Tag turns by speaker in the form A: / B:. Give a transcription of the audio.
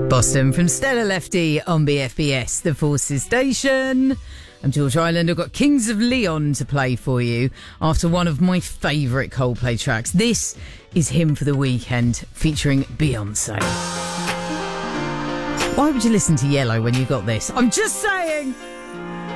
A: Boston from Stella Lefty on BFBS, the Forces Station. I'm George Island. I've got Kings of Leon to play for you after one of my favourite Coldplay tracks. This is Hymn for the Weekend featuring Beyonce. Why would you listen to Yellow when you got this? I'm just saying.